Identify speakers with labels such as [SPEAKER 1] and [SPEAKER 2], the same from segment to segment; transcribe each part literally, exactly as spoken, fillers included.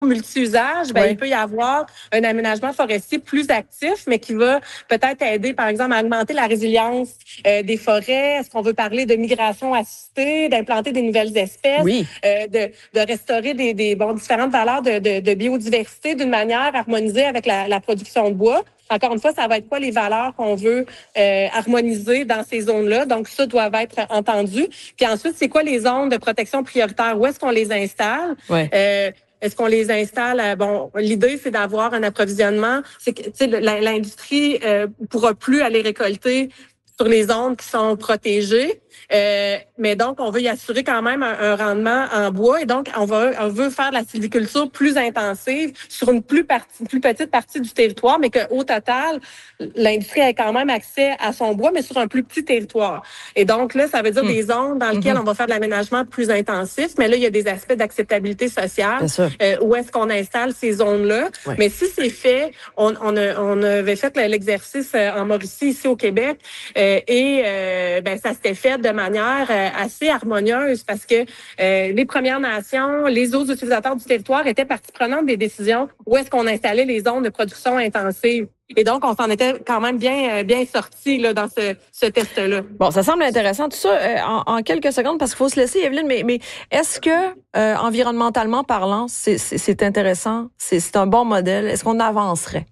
[SPEAKER 1] multi-usage, ben,
[SPEAKER 2] oui.
[SPEAKER 1] il peut y avoir un aménagement forestier plus actif, mais qui va peut-être aider, par exemple, à augmenter la résilience euh, des forêts. Est-ce qu'on veut parler de migration assistée, d'implanter des nouvelles espèces,
[SPEAKER 2] oui.
[SPEAKER 1] euh, de, de restaurer des, des bon, différentes valeurs de, de, de biodiversité d'une manière harmonisée avec la, la production de bois? Encore une fois, ça va être quoi les valeurs qu'on veut euh, harmoniser dans ces zones-là? Donc, ça doit être entendu. Puis ensuite, c'est quoi les zones de protection prioritaire? Où est-ce qu'on les installe?
[SPEAKER 2] Ouais.
[SPEAKER 1] Euh, Est-ce qu'on les installe? Bon, l'idée, c'est d'avoir un approvisionnement. C'est que, tu sais, l'industrie euh, pourra plus aller récolter sur les zones qui sont protégées. Euh, mais donc, on veut y assurer quand même un, un rendement en bois. Et donc, on, va, on veut faire de la sylviculture plus intensive sur une plus, partie, plus petite partie du territoire, mais qu'au total, l'industrie ait quand même accès à son bois, mais sur un plus petit territoire. Et donc, là, ça veut dire mmh. des zones dans lesquelles mmh. on va faire de l'aménagement plus intensif. Mais là, il y a des aspects d'acceptabilité sociale. Euh, où est-ce qu'on installe ces zones-là? Ouais. Mais si c'est fait, on, on, a, on avait fait l'exercice en Mauricie, ici au Québec, euh, et euh, ben, ça s'était fait de manière euh, assez harmonieuse parce que euh, les Premières Nations, les autres utilisateurs du territoire étaient partie prenante des décisions où est-ce qu'on installait les zones de production intensive. Et donc, on s'en était quand même bien bien sortis là, dans ce, ce test-là.
[SPEAKER 2] Bon, ça semble intéressant. Tout ça, euh, en, en quelques secondes, parce qu'il faut se laisser, Evelyne, mais, mais est-ce que, euh, environnementalement parlant, c'est, c'est, c'est intéressant? C'est, c'est un bon modèle? Est-ce qu'on avancerait?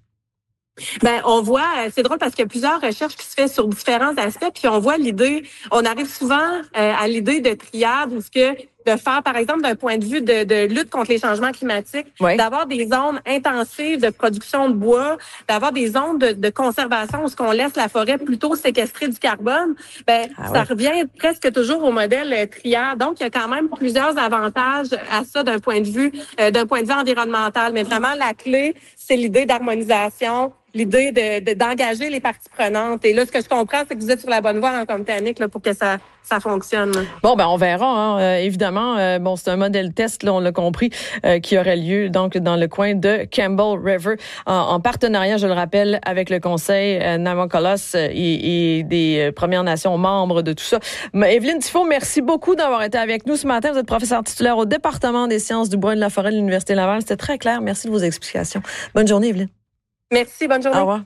[SPEAKER 1] Ben, on voit, c'est drôle parce qu'il y a plusieurs recherches qui se font sur différents aspects, puis on voit l'idée, on arrive souvent euh, à l'idée de triade, où ce que de faire, par exemple, d'un point de vue de, de lutte contre les changements climatiques, oui. d'avoir des zones intensives de production de bois, d'avoir des zones de, de conservation où ce qu'on laisse la forêt plutôt séquestrer du carbone, ben ah, ça oui. revient presque toujours au modèle euh, triade. Donc, il y a quand même plusieurs avantages à ça d'un point de vue, euh, d'un point de vue environnemental. Mais vraiment, la clé, c'est l'idée d'harmonisation, l'idée de, de, d'engager les parties prenantes. Et là, ce que je comprends, c'est que vous êtes sur la bonne voie en comme Tannick, là, pour que ça, ça fonctionne.
[SPEAKER 2] Bon, ben on verra. Hein. Euh, évidemment, euh, bon, c'est un modèle test, là, on l'a compris, euh, qui aurait lieu donc dans le coin de Campbell River, en, en partenariat, je le rappelle, avec le Conseil euh, Namaqualas et, et des Premières Nations membres de tout ça. Mais Evelyne Tifo, merci beaucoup d'avoir été avec nous ce matin. Vous êtes professeure titulaire au département des sciences du bois et de la forêt de l'Université Laval. C'était très clair. Merci de vos explications. Bonne journée, Evelyne.
[SPEAKER 1] Merci, bonne journée.
[SPEAKER 2] Au revoir.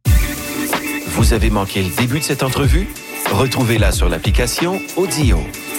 [SPEAKER 3] Vous avez manqué le début de cette entrevue? Retrouvez-la sur l'application Audio.